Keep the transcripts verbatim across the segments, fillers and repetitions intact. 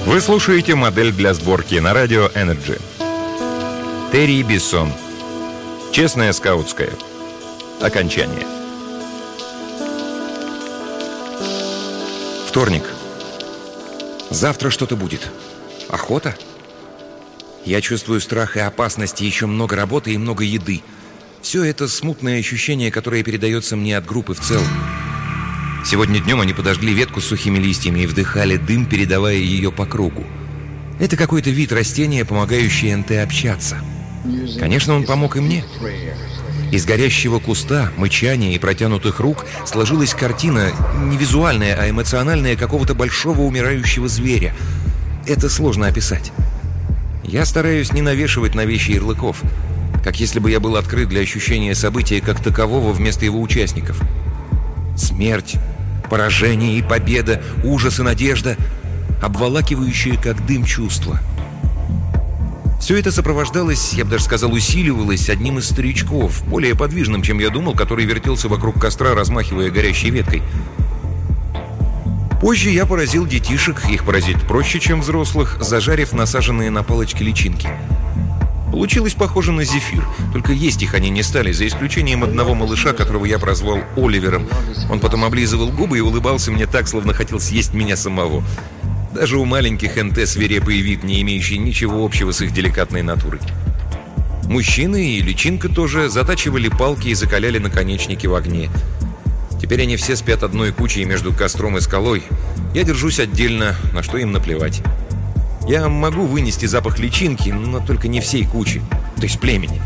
Вы слушаете модель для сборки на радио Energy. Терри Бессон. Честная скаутская. Окончание. Вторник. Завтра что-то будет. Охота? Я чувствую страх и опасность, и еще много работы и много еды. Все это смутное ощущение, которое передается мне от группы в целом. Сегодня днем они подожгли ветку с сухими листьями и вдыхали дым, передавая ее по кругу. Это какой-то вид растения, помогающий эн тэ общаться. Конечно, он помог и мне. Из горящего куста, мычания и протянутых рук сложилась картина, не визуальная, а эмоциональная, какого-то большого умирающего зверя. Это сложно описать. Я стараюсь не навешивать на вещи ярлыков, как если бы я был открыт для ощущения события как такового вместо его участников. Смерть, поражение и победа, ужас и надежда, обволакивающие как дым чувства. Все это сопровождалось, я бы даже сказал, усиливалось одним из старичков, более подвижным, чем я думал, который вертелся вокруг костра, размахивая горящей веткой. Позже я поразил детишек, их поразить проще, чем взрослых, зажарив насаженные на палочки личинки. Получилось похоже на зефир, только есть их они не стали, за исключением одного малыша, которого я прозвал Оливером. Он потом облизывал губы и улыбался мне так, словно хотел съесть меня самого. Даже у маленьких эн тэ свирепый вид, не имеющий ничего общего с их деликатной натурой. Мужчины и личинка тоже затачивали палки и закаляли наконечники в огне. Теперь они все спят одной кучей между костром и скалой. Я держусь отдельно, на что им наплевать. Я могу вынести запах личинки, но только не всей кучи, то есть племени.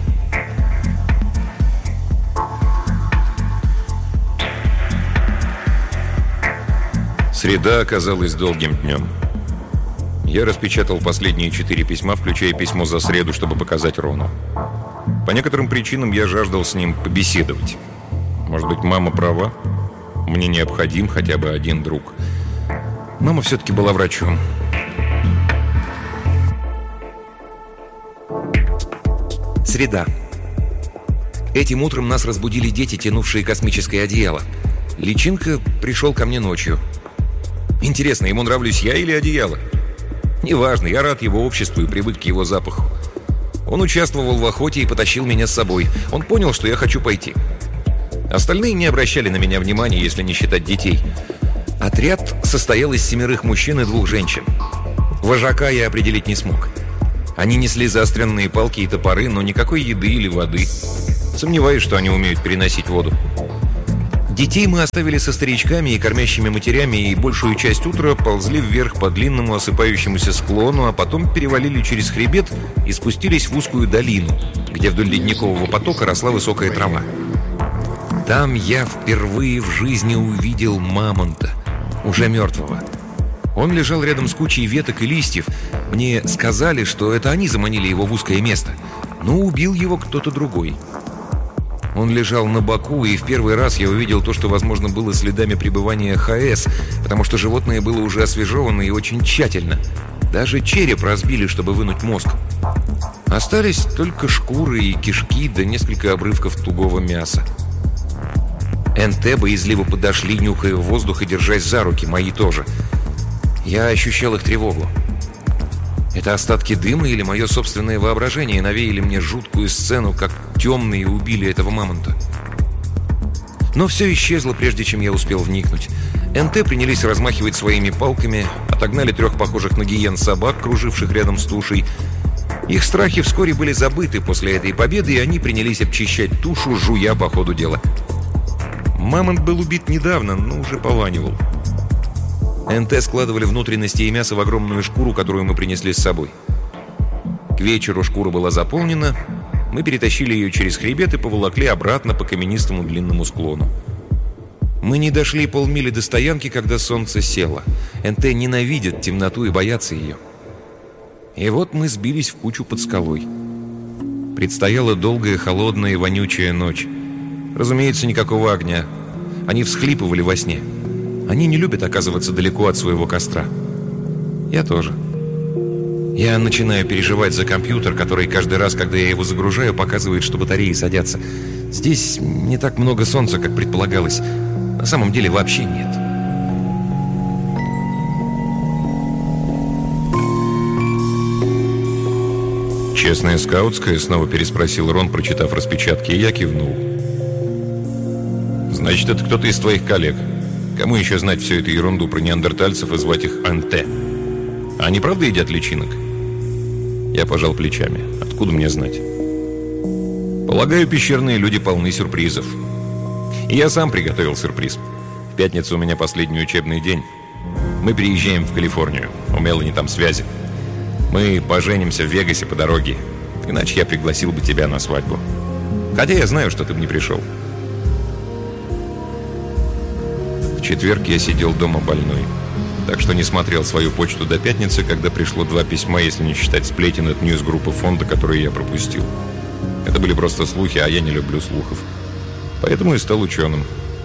Среда оказалась долгим днем. Я распечатал последние четыре письма, включая письмо за среду, чтобы показать Рону. По некоторым причинам я жаждал с ним побеседовать. Может быть, мама права? Мне необходим хотя бы один друг. Мама все-таки была врачом. Среда. Этим утром нас разбудили дети, тянувшие космическое одеяло. Личинка пришел ко мне ночью. Интересно, ему нравлюсь я или одеяло? Неважно, я рад его обществу и привык к его запаху. Он участвовал в охоте и потащил меня с собой. Он понял, что я хочу пойти. Остальные не обращали на меня внимания, если не считать детей. Отряд состоял из семерых мужчин и двух женщин. Вожака я определить не смог. Они несли заостренные палки и топоры, но никакой еды или воды. Сомневаюсь, что они умеют переносить воду. Детей мы оставили со старичками и кормящими матерями, и большую часть утра ползли вверх по длинному осыпающемуся склону, а потом перевалили через хребет и спустились в узкую долину, где вдоль ледникового потока росла высокая трава. Там я впервые в жизни увидел мамонта, уже мертвого. Он лежал рядом с кучей веток и листьев. Мне сказали, что это они заманили его в узкое место, но убил его кто-то другой. Он лежал на боку, и в первый раз я увидел то, что, возможно, было следами пребывания ха эс, потому что животное было уже освежевано и очень тщательно. Даже череп разбили, чтобы вынуть мозг. Остались только шкуры и кишки, да несколько обрывков тугого мяса. эн тэ боязливо подошли, нюхая воздух и держась за руки, мои тоже. Я ощущал их тревогу. Это остатки дыма или мое собственное воображение навеяли мне жуткую сцену, как темные убили этого мамонта. Но все исчезло, прежде чем я успел вникнуть. эн тэ принялись размахивать своими палками, отогнали трех похожих на гиен собак, круживших рядом с тушей. Их страхи вскоре были забыты после этой победы, и они принялись обчищать тушу, жуя по ходу дела. Мамонт был убит недавно, но уже пованивал. эн тэ складывали внутренности и мясо в огромную шкуру, которую мы принесли с собой. К вечеру шкура была заполнена, мы перетащили ее через хребет и поволокли обратно по каменистому длинному склону. Мы не дошли полмили до стоянки, когда солнце село. эн тэ ненавидят темноту и боятся ее. И вот мы сбились в кучу под скалой. Предстояла долгая, холодная и вонючая ночь. Разумеется, никакого огня. Они всхлипывали во сне. Они не любят оказываться далеко от своего костра. Я тоже. Я начинаю переживать за компьютер, который каждый раз, когда я его загружаю, показывает, что батареи садятся. Здесь не так много солнца, как предполагалось. На самом деле вообще нет. «Честная скаутская?» — снова переспросил Рон, прочитав распечатки, и я кивнул. «Значит, это кто-то из твоих коллег. Кому еще знать всю эту ерунду про неандертальцев и звать их Анте? Они правда едят личинок?» Я пожал плечами. «Откуда мне знать?» «Полагаю, пещерные люди полны сюрпризов. И я сам приготовил сюрприз. В пятницу у меня последний учебный день. Мы переезжаем в Калифорнию. У Мелани там связи. Мы поженимся в Вегасе по дороге. Иначе я пригласил бы тебя на свадьбу. Хотя я знаю, что ты бы не пришел». В четверг я сидел дома больной, так что не смотрел свою почту до пятницы, когда пришло два письма, если не считать сплетен от ньюс-группы фонда, которые я пропустил. Это были просто слухи, а я не люблю слухов. Поэтому и стал ученым.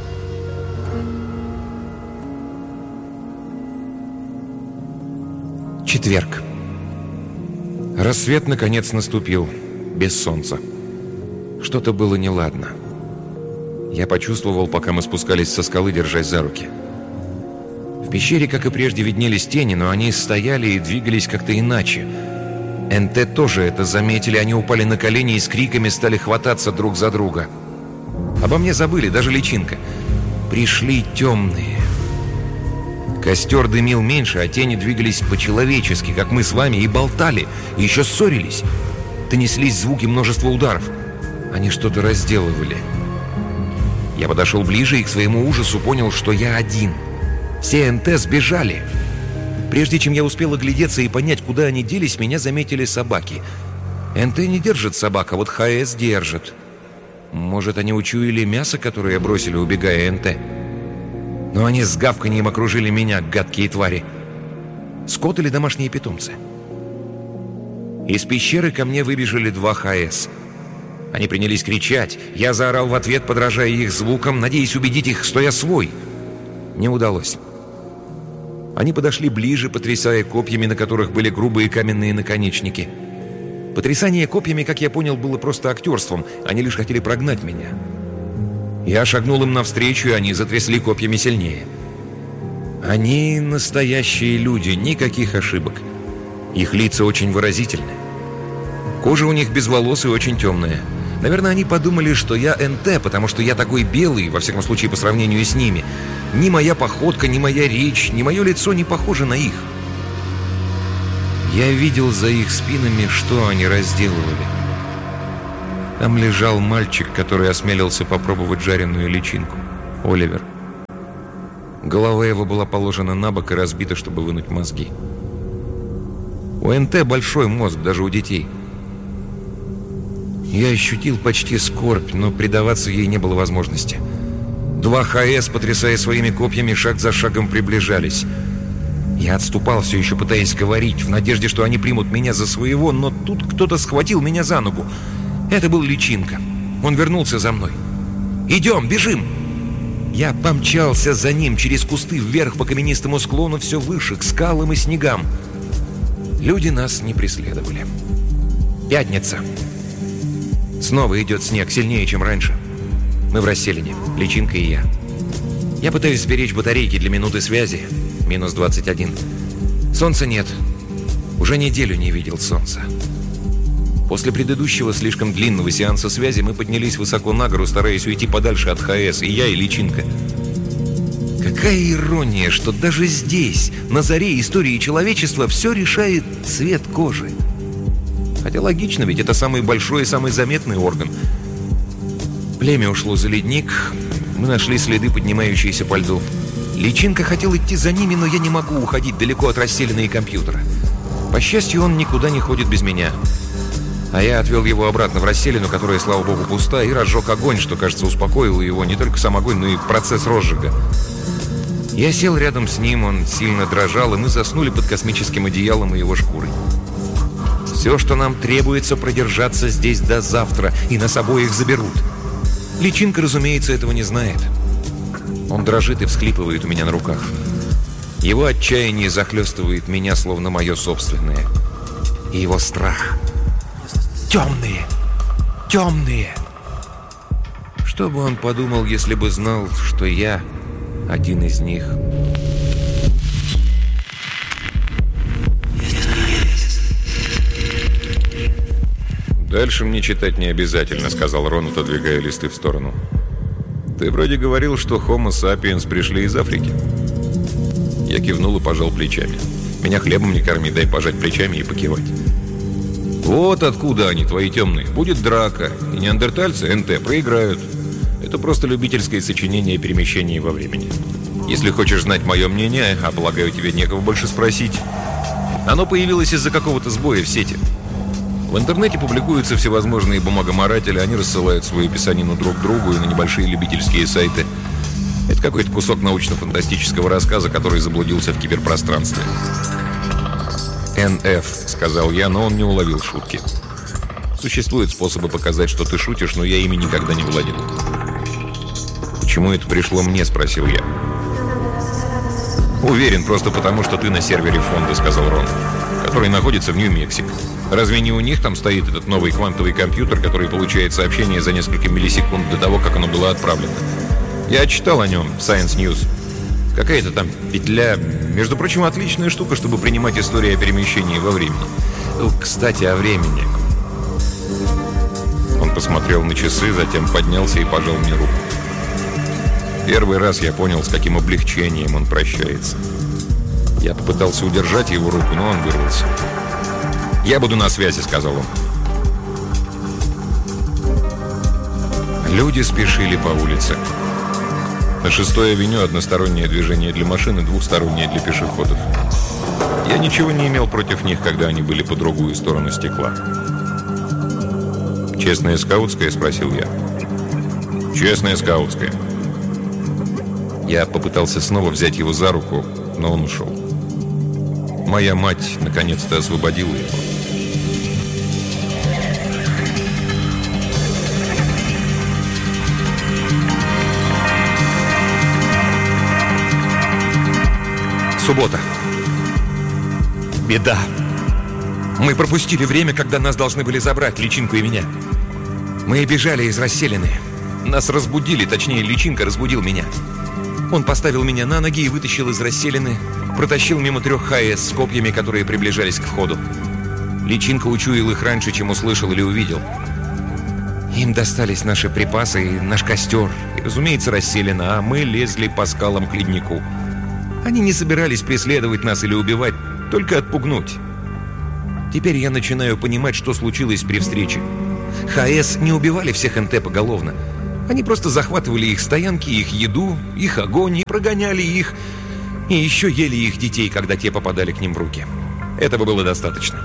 Четверг. Рассвет наконец наступил, без солнца. Что-то было неладно. Я почувствовал, пока мы спускались со скалы, держась за руки. В пещере, как и прежде, виднелись тени, но они стояли и двигались как-то иначе. НТ тоже это заметили, они упали на колени и с криками стали хвататься друг за друга. Обо мне забыли, даже личинка. Пришли темные. Костер дымил меньше, а тени двигались по-человечески, как мы с вами, и болтали, и еще ссорились. Донеслись звуки множества ударов. Они что-то разделывали. Я подошел ближе и к своему ужасу понял, что я один. Все НТ сбежали. Прежде чем я успел оглядеться и понять, куда они делись, меня заметили собаки. НТ не держит собак, а вот ХС держит. Может, они учуяли мясо, которое бросили, убегая НТ? Но они с гавканьем окружили меня, гадкие твари. Скот или домашние питомцы? Из пещеры ко мне выбежали два ХС. Они принялись кричать. Я заорал в ответ, подражая их звукам, надеясь убедить их, что я свой. Не удалось. Они подошли ближе, потрясая копьями, на которых были грубые каменные наконечники. Потрясание копьями, как я понял, было просто актерством. Они лишь хотели прогнать меня. Я шагнул им навстречу, и они затрясли копьями сильнее. Они настоящие люди, никаких ошибок. Их лица очень выразительны. Кожа у них без волос и очень темная. Наверное, они подумали, что я НТ, потому что я такой белый, во всяком случае, по сравнению с ними. Ни моя походка, ни моя речь, ни мое лицо не похоже на их. Я видел за их спинами, что они разделывали. Там лежал мальчик, который осмелился попробовать жареную личинку. Оливер. Голова его была положена на бок и разбита, чтобы вынуть мозги. У НТ большой мозг, даже у детей. Я ощутил почти скорбь, но предаваться ей не было возможности. Два ХС, потрясая своими копьями, шаг за шагом приближались. Я отступал, все еще пытаясь говорить, в надежде, что они примут меня за своего, но тут кто-то схватил меня за ногу. Это был личинка. Он вернулся за мной. «Идем, бежим!» Я помчался за ним через кусты вверх по каменистому склону, все выше, к скалам и снегам. Люди нас не преследовали. Пятница. Снова идет снег, сильнее, чем раньше. Мы в расселине, личинка и я. Я пытаюсь сберечь батарейки для минуты связи. Минус двадцать один. Солнца нет. Уже неделю не видел солнца. После предыдущего слишком длинного сеанса связи мы поднялись высоко на гору, стараясь уйти подальше от ХС, и я, и личинка. Какая ирония, что даже здесь, на заре истории человечества, все решает цвет кожи. Хотя логично, ведь это самый большой и самый заметный орган. Племя ушло за ледник. Мы нашли следы, поднимающиеся по льду. Личинка хотел идти за ними, но я не могу уходить далеко от расселенной компьютера. По счастью, он никуда не ходит без меня. А я отвел его обратно в расселину, которая, слава богу, пуста, и разжег огонь, что, кажется, успокоило его. Не только сам огонь, но и процесс розжига. Я сел рядом с ним, он сильно дрожал, и мы заснули под космическим одеялом и его шкурой. Все, что нам требуется, продержаться здесь до завтра, и нас обоих заберут. Личинка, разумеется, этого не знает. Он дрожит и всхлипывает у меня на руках. Его отчаяние захлестывает меня, словно мое собственное. И его страх. Темные! Темные! Что бы он подумал, если бы знал, что я один из них? «Дальше мне читать не обязательно», — сказал Рон, отодвигая листы в сторону. «Ты вроде говорил, что Homo sapiens пришли из Африки». Я кивнул и пожал плечами. «Меня хлебом не корми, дай пожать плечами и покивать». «Вот откуда они, твои темные. Будет драка, и неандертальцы, эн тэ, проиграют. Это просто любительское сочинение перемещений во времени. Если хочешь знать мое мнение, а полагаю, тебе некого больше спросить, оно появилось из-за какого-то сбоя в сети. В интернете публикуются всевозможные бумагоморатели, они рассылают свою писанину друг другу и на небольшие любительские сайты. Это какой-то кусок научно-фантастического рассказа, который заблудился в киберпространстве». «эн эф», — сказал я, но он не уловил шутки. «Существуют способы показать, что ты шутишь, но я ими никогда не владел». «Почему это пришло мне?» — спросил я. «Уверен, просто потому, что ты на сервере фонда», — сказал Рон, «который находится в Нью-Мексико. Разве не у них там стоит этот новый квантовый компьютер, который получает сообщение за несколько миллисекунд до того, как оно было отправлено? Я читал о нем в Science News. Какая-то там петля. Между прочим, отличная штука, чтобы принимать истории о перемещении во времени. Кстати, о времени». Он посмотрел на часы, затем поднялся и пожал мне руку. Первый раз я понял, с каким облегчением он прощается. Я попытался удержать его руку, но он вырвался. «Я буду на связи», — сказал он. Люди спешили по улице. На шестой авеню одностороннее движение для машин и двухстороннее для пешеходов. Я ничего не имел против них, когда они были по другую сторону стекла. «Честная скаутская?» — спросил я. «Честная скаутская». Я попытался снова взять его за руку, но он ушел. Моя мать наконец-то освободила его. Суббота. Беда. Мы пропустили время, когда нас должны были забрать, Личинку и меня. Мы бежали из расселины. Нас разбудили, точнее, Личинка разбудил меня. Он поставил меня на ноги и вытащил из расселины, протащил мимо трех ха эс с копьями, которые приближались к входу. Личинка учуял их раньше, чем услышал или увидел. Им достались наши припасы и наш костер, и, разумеется, расселена, а мы лезли по скалам к леднику. Они не собирались преследовать нас или убивать, только отпугнуть. Теперь я начинаю понимать, что случилось при встрече. ха эс не убивали всех эн тэ поголовно. Они просто захватывали их стоянки, их еду, их огонь и прогоняли их. И еще ели их детей, когда те попадали к ним в руки. Этого было достаточно.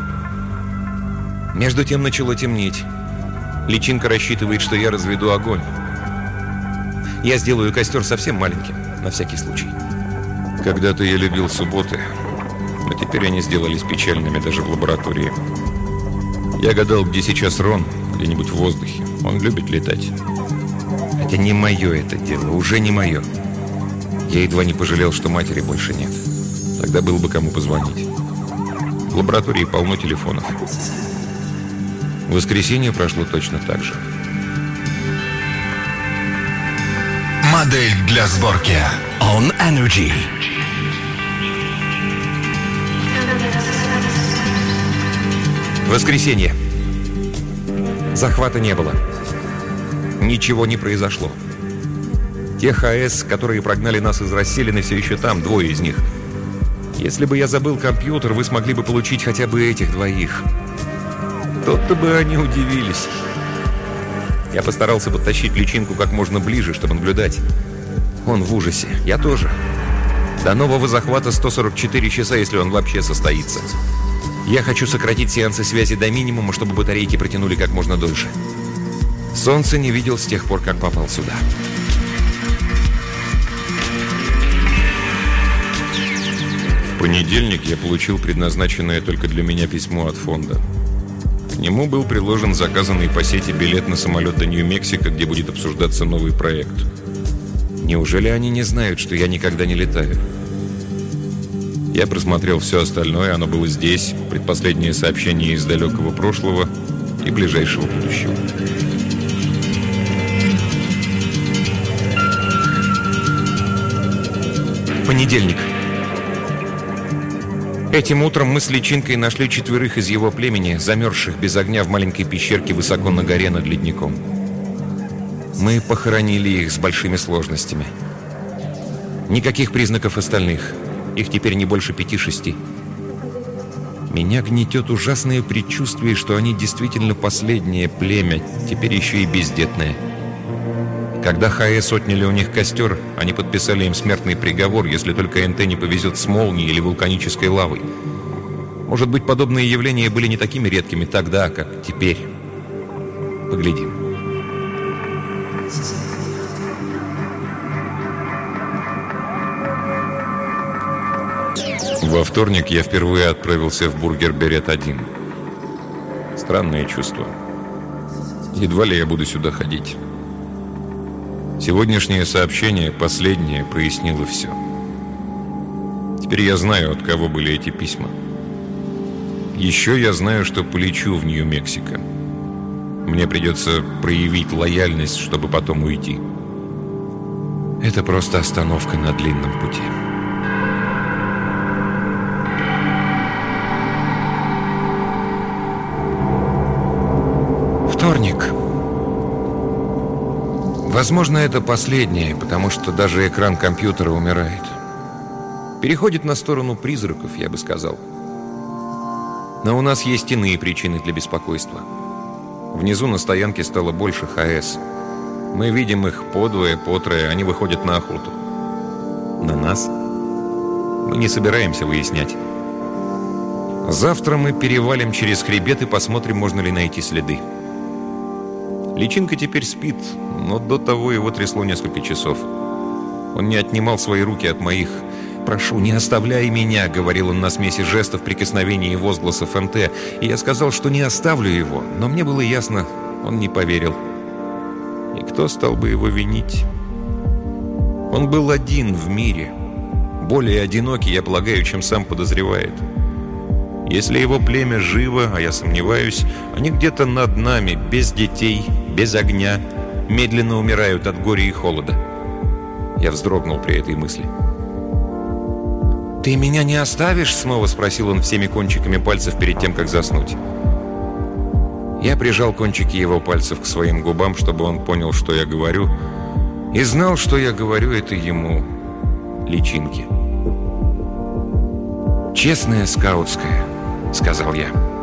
Между тем начало темнеть. Личинка рассчитывает, что я разведу огонь. Я сделаю костер совсем маленьким, на всякий случай. Когда-то я любил субботы, но теперь они сделались печальными даже в лаборатории. Я гадал, где сейчас Рон, где-нибудь в воздухе. Он любит летать. Хотя не мое это дело, уже не мое. Я едва не пожалел, что матери больше нет. Тогда было бы кому позвонить. В лаборатории полно телефонов. В воскресенье прошло точно так же. Модель для сборки On Energy. Воскресенье. Захвата не было. Ничего не произошло. Те ха эс, которые прогнали нас из расселины, все еще там, двое из них. Если бы я забыл компьютер, вы смогли бы получить хотя бы этих двоих. Тот-то бы они удивились. Я постарался подтащить Личинку как можно ближе, чтобы наблюдать. Он в ужасе. Я тоже. До нового захвата сто сорок четыре часа, если он вообще состоится. Я хочу сократить сеансы связи до минимума, чтобы батарейки протянули как можно дольше. Солнце не видел с тех пор, как попал сюда. В понедельник я получил предназначенное только для меня письмо от фонда. К нему был приложен заказанный по сети билет на самолет до Нью-Мексико, где будет обсуждаться новый проект. Неужели они не знают, что я никогда не летаю? Я просмотрел все остальное, оно было здесь, предпоследнее сообщение из далекого прошлого и ближайшего будущего. Понедельник. Этим утром мы с Личинкой нашли четверых из его племени, замерзших без огня в маленькой пещерке высоко на горе над ледником. Мы похоронили их с большими сложностями. Никаких признаков остальных. Их теперь не больше пяти-шести. Меня гнетет ужасное предчувствие, что они действительно последнее племя, теперь еще и бездетное. Когда ХАЭС отняли у них костер, они подписали им смертный приговор, если только эн тэ не повезет с молнией или вулканической лавой. Может быть, подобные явления были не такими редкими тогда, как теперь. Поглядим. Во вторник я впервые отправился в Бургер-Берет один. Странное чувство. Едва ли я буду сюда ходить. Сегодняшнее сообщение, последнее, прояснило все. Теперь я знаю, от кого были эти письма. Еще я знаю, что полечу в Нью-Мексико. Мне придется проявить лояльность, чтобы потом уйти. Это просто остановка на длинном пути. Вторник. Возможно, это последнее, потому что даже экран компьютера умирает. Переходит на сторону призраков, я бы сказал. Но у нас есть иные причины для беспокойства. Внизу на стоянке стало больше ХАЭС. Мы видим их подвое, потрое, они выходят на охоту. На нас? Мы не собираемся выяснять. Завтра мы перевалим через хребет и посмотрим, можно ли найти следы. Личинка теперь спит, но до того его трясло несколько часов. Он не отнимал свои руки от моих. «Прошу, не оставляй меня», — говорил он на смеси жестов, прикосновений и возгласов эн тэ. И я сказал, что не оставлю его, но мне было ясно, он не поверил. И кто стал бы его винить? Он был один в мире. Более одинокий, я полагаю, чем сам подозревает. Если его племя живо, а я сомневаюсь, они где-то над нами, без детей, без огня, медленно умирают от горя и холода. Я вздрогнул при этой мысли. «Ты меня не оставишь?» — снова спросил он всеми кончиками пальцев перед тем, как заснуть. Я прижал кончики его пальцев к своим губам, чтобы он понял, что я говорю, и знал, что я говорю это ему, Личинке. «Честная скаутская», — сказал я.